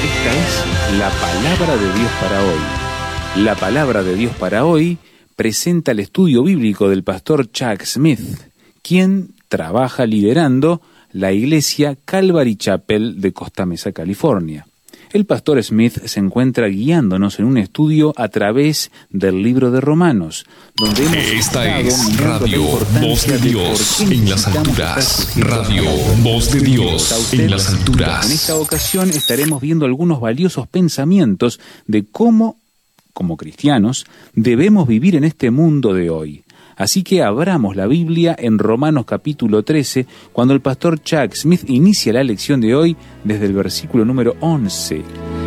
Esta es la palabra de Dios para hoy. La palabra de Dios para hoy presenta el estudio bíblico del pastor Chuck Smith, quien trabaja liderando la iglesia Calvary Chapel de Costa Mesa, California. El pastor Smith se encuentra guiándonos en un estudio a través del libro de Romanos, donde hemos Esta es Radio Voz de Dios en las alturas. Radio Voz de Dios en las alturas. En esta ocasión estaremos viendo algunos valiosos pensamientos de cómo, como cristianos, debemos vivir en este mundo de hoy. Así que abramos la Biblia en Romanos capítulo 13, cuando el pastor Chuck Smith inicia la lección de hoy desde el versículo número 11.